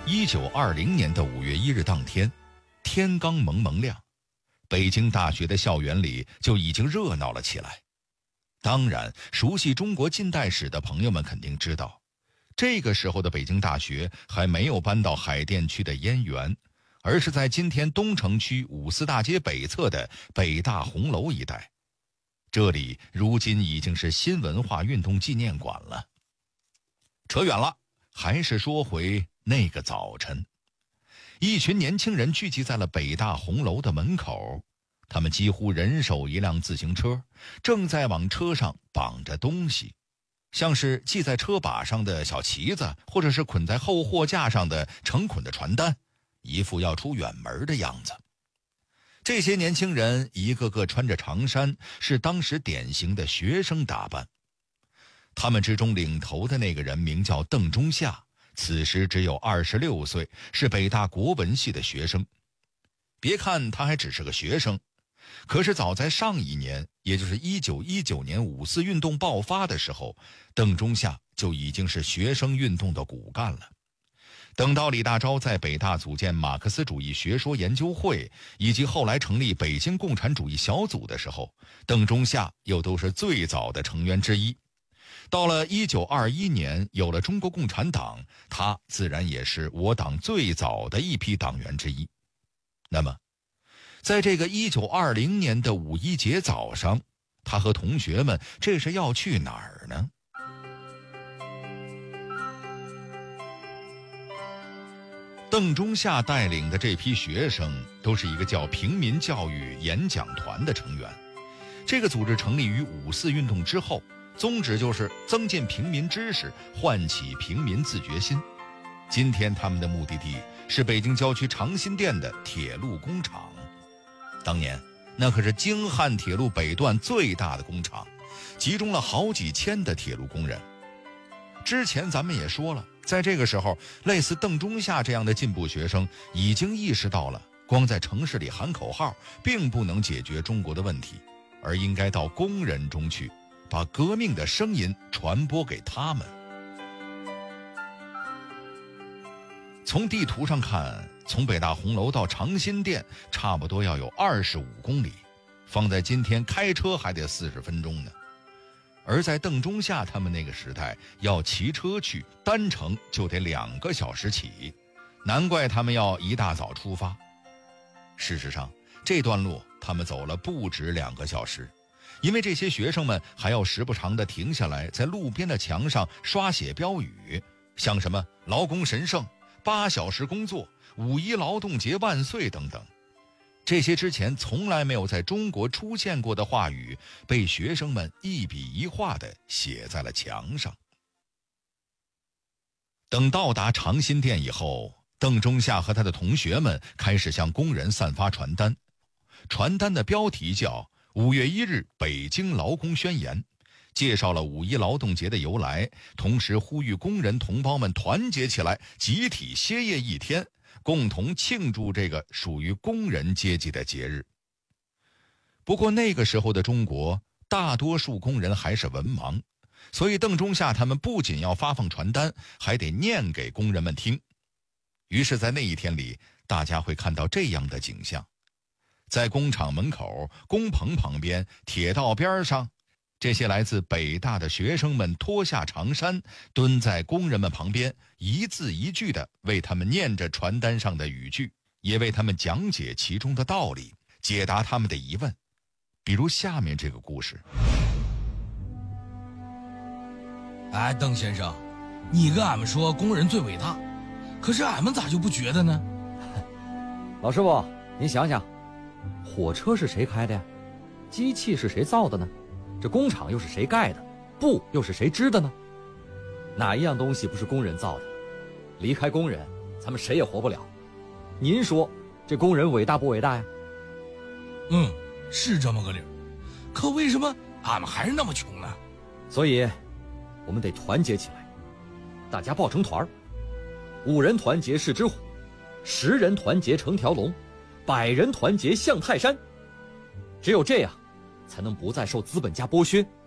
1920年的5月1日当天，天刚蒙蒙亮，北京大学的校园里就已经热闹了起来。当然，熟悉中国近代史的朋友们肯定知道，这个时候的北京大学还没有搬到海淀区的燕园，而是在今天东城区五四大街北侧的北大红楼一带。这里如今已经是新文化运动纪念馆了。扯远了，还是说回那个早晨，一群年轻人聚集在了北大红楼的门口，他们几乎人手一辆自行车，正在往车上绑着东西，像是系在车把上的小旗子，或者是捆在后货架上的成捆的传单，一副要出远门的样子。这些年轻人一个个穿着长衫，是当时典型的学生打扮。他们之中领头的那个人名叫邓中夏，此时只有26岁，是北大国文系的学生。别看他还只是个学生，可是早在上一年，也就是1919年五四运动爆发的时候，邓中夏就已经是学生运动的骨干了。等到李大钊在北大组建马克思主义学说研究会，以及后来成立北京共产主义小组的时候，邓中夏又都是最早的成员之一。到了1921年，有了中国共产党，他自然也是我党最早的一批党员之一。那么，在这个1920年的五一节早上，他和同学们这是要去哪儿呢？邓中夏带领的这批学生都是一个叫平民教育演讲团的成员。这个组织成立于五四运动之后，宗旨就是增进平民知识，唤起平民自觉心。今天他们的目的地是北京郊区长辛店的铁路工厂。当年那可是京汉铁路北段最大的工厂，集中了好几千的铁路工人。之前咱们也说了，在这个时候，类似邓中夏这样的进步学生已经意识到了，光在城市里喊口号并不能解决中国的问题，而应该到工人中去，把革命的声音传播给他们。从地图上看，从北大红楼到长辛店差不多要有25公里，放在今天开车还得40分钟呢。而在邓中夏他们那个时代，要骑车去，单程就得2个小时起，难怪他们要一大早出发。事实上，这段路他们走了不止2个小时，因为这些学生们还要时不常地停下来，在路边的墙上刷写标语，像什么劳工神圣、8小时工作、五一劳动节万岁等等。这些之前从来没有在中国出现过的话语，被学生们一笔一画地写在了墙上。等到达长辛店以后，邓中夏和他的同学们开始向工人散发传单。传单的标题叫5月1日北京劳工宣言，介绍了五一劳动节的由来，同时呼吁工人同胞们团结起来，集体歇业1天，共同庆祝这个属于工人阶级的节日。不过那个时候的中国，大多数工人还是文盲，所以邓中夏他们不仅要发放传单，还得念给工人们听。于是在那一天里，大家会看到这样的景象：在工厂门口、工棚旁边、铁道边上，这些来自北大的学生们脱下长衫，蹲在工人们旁边，一字一句地为他们念着传单上的语句，也为他们讲解其中的道理，解答他们的疑问。比如下面这个故事。 哎，邓先生，你跟俺们说工人最伟大，可是俺们咋就不觉得呢？ 老师傅，您想想，火车是谁开的呀？机器是谁造的呢？这工厂又是谁盖的？布又是谁织的呢？哪一样东西不是工人造的？离开工人，咱们谁也活不了。您说这工人伟大不伟大呀？ 是这么个理儿。可为什么俺们还是那么穷呢？ 所以我们得团结起来，大家抱成团，5人团结是只虎，10人团结成条龙，100人团结像泰山。只有这样，才能不再受资本家剥削，